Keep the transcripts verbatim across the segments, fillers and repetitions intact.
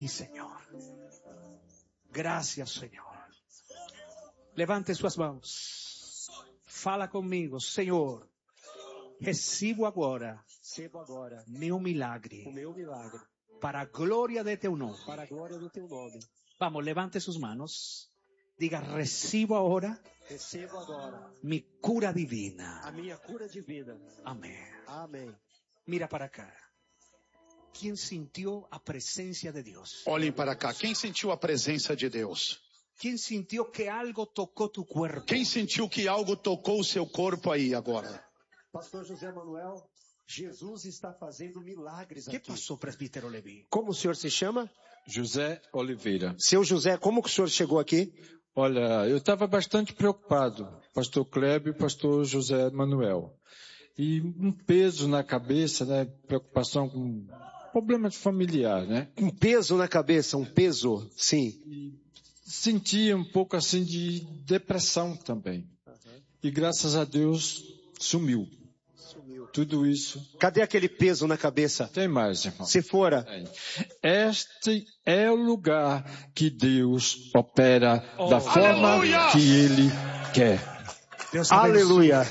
Y Señor. Gracias, Señor. Levante suas mãos. Fala comigo, Senhor. Recebo agora, recebo agora meu milagre, o meu milagre, para a glória de teu nome. para a glória do teu nome. Vamos, levante sus manos. Diga, recibo ahora, recebo agora mi cura divina. A minha cura divina. Amém. Amém. Mira para cá. Quem sentiu a presença de Deus? Olhem para cá. Quem sentiu a presença de Deus? Quem sentiu que algo tocou tu corpo? Quem sentiu que algo tocou o seu corpo aí agora? Pastor José Manuel, Jesus está fazendo milagres aqui. O que passou, presbítero Levi? Como o senhor se chama? José Oliveira. Seu José, como que o senhor chegou aqui? Olha, eu estava bastante preocupado, pastor Kleber e pastor José Manuel. E um peso na cabeça, né? Preocupação com problema familiar, né? Um peso na cabeça, um peso, sim. E sentia um pouco assim de depressão também. Uhum. E graças a Deus sumiu. Sumiu. Tudo isso. Cadê aquele peso na cabeça? Tem mais, irmão. Se fora. Este é o lugar que Deus opera oh, da forma aleluia! Que Ele quer. Deus aleluia.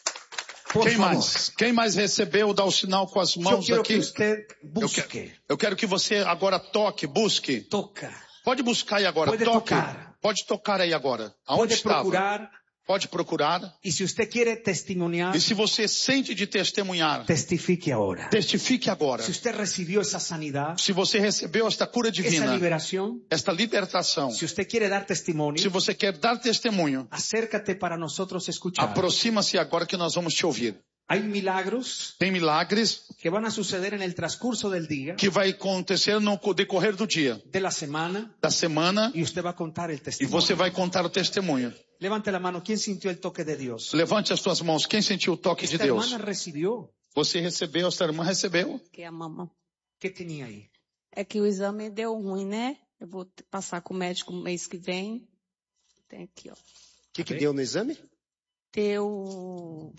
Por Quem favor. mais? Quem mais recebeu, dá o sinal com as mãos eu aqui. Que eu, quero, eu quero que você agora toque, busque. Toca. Pode buscar aí agora. Pode toque. tocar. Pode tocar aí agora. Aonde Pode estava? procurar. Pode procurar. E se você quer testemunhar, e se você sente de testemunhar, testifique agora. Testifique agora. Se você recebeu essa sanidade, se você recebeu esta cura divina, essa liberação, esta libertação, se você quer dar testemunho, se você quer dar testemunho, acércate para nós escuchar. Aproxima-se agora que nós vamos te ouvir. Há milagros, tem milagres que vão suceder no transcurso do dia, que vai acontecer no decorrer do dia, da semana, da semana, e você vai contar o testemunho. E você vai contar o testemunho. Levante a mão, quem sentiu o toque de Deus? Levante as suas mãos, quem sentiu o toque esta de Deus? Esta irmã recebeu? Você recebeu, esta irmã recebeu? Que é a mamãe. O que tinha aí? É que o exame deu ruim, né? Eu vou passar com o médico no mês que vem. Tem aqui, ó. O que que deu no exame? Deu...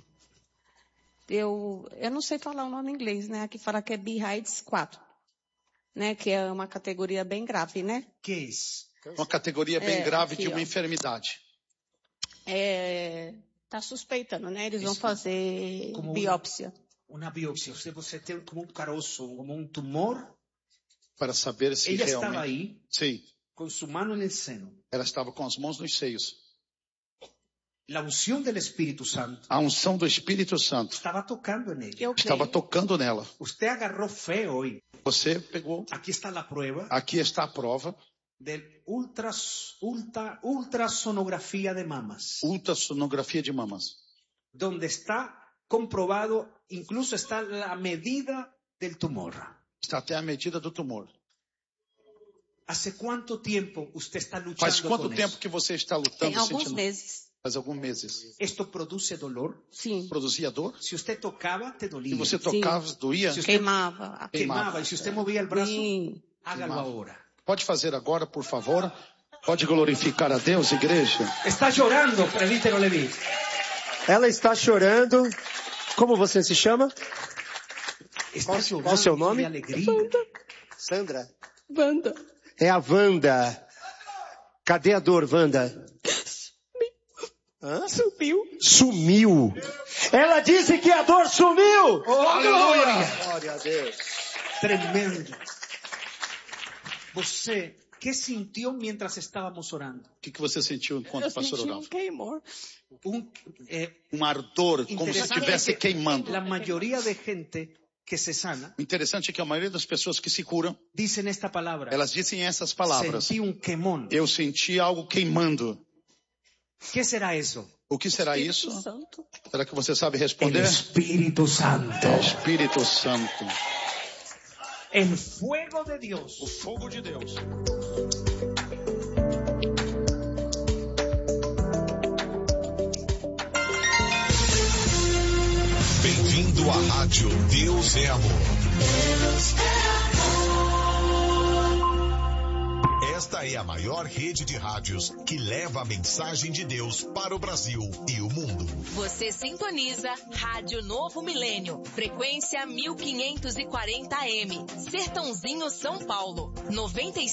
Deu... Eu não sei falar o nome em inglês, né? Aqui fala que é B I D S quatro. Né? Que é uma categoria bem grave, né? Que é isso? Uma categoria bem é, grave aqui, de uma ó. enfermidade. É, tá suspeitando, né? Eles vão Isso, fazer biópsia. Uma, uma biópsia. Você, você tem como um caroço, como um tumor. Para saber se Ela realmente... estava aí, Sim. com sua mão no seno. Ela estava com as mãos nos seios. A unção do Espírito Santo. A unção do Espírito Santo. Estava tocando nele. Estava tocando nela. Você agarrou fé hoje. Você pegou. Aqui está a prova. Aqui está a prova. De ultras, ultra, ultrassonografia de mamas. Ultrassonografia de mamas. Donde está comprovado, incluso está a medida del tumor. Está até a medida do tumor. Hace quanto tempo você está lutando Faz quanto com tempo isso? que você está lutando? Tem alguns sentindo... meses. Faz alguns meses. Isto produz dolor? Sim. Produzia dor? Se você tocava, te doía. Se você tocava, Sim. doía? Se você... Queimava. Queimava. E se você movia o braço, Sim. hágalo agora. Pode fazer agora, por favor. Pode glorificar a Deus, igreja. Está chorando, presbítero Levi. Ela está chorando. Como você se chama? Está qual, chorando qual o seu nome? Sandra. Sandra. Wanda. É a Wanda. Cadê a dor, Wanda? Hã? Sumiu. Sumiu. Ela disse que a dor sumiu. Oh, aleluia. Glória a Deus. Tremendo. Você, que sentiu mientras estávamos orando? O que, que você sentiu enquanto Eu o pastor senti orava? um queimor. Um, eh, Um ardor, como se estivesse queimando. A maioria de gente que se sana, O interessante é que a maioria das pessoas que se curam, dizem esta palavra. elas dizem essas palavras. Senti um queimón. Eu senti algo queimando. O que será isso? O que será Espírito isso? Santo. Será que você sabe O responder? Espírito Santo. Espírito Santo. El fuego de Deus. O fogo de Deus. Bem-vindo à rádio Deus é Amor. Deus é amor. Esta é a maior rede de rádios que leva a mensagem de Deus para o Brasil e o mundo. Você sintoniza Rádio Novo Milênio, frequência mil quinhentos e quarenta A M, Sertãozinho, São Paulo, noventa e